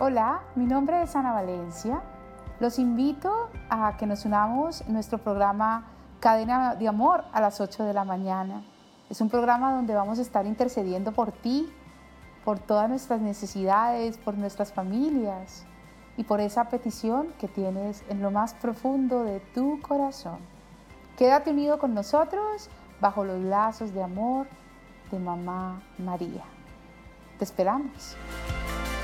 Hola, mi nombre es Ana Valencia. Los invito a que nos unamos en nuestro programa Cadena de Amor a las 8 de la mañana. Es un programa donde vamos a estar intercediendo por ti, por todas nuestras necesidades, por nuestras familias y por esa petición que tienes en lo más profundo de tu corazón. Quédate unido con nosotros bajo los lazos de amor de Mamá María. Te esperamos.